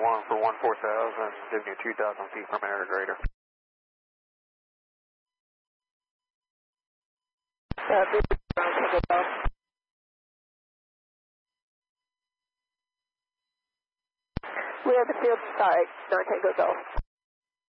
1 for 14,000, giving you 2,000 feet from an air grader. We have the field, sorry, 9 Tango Golf.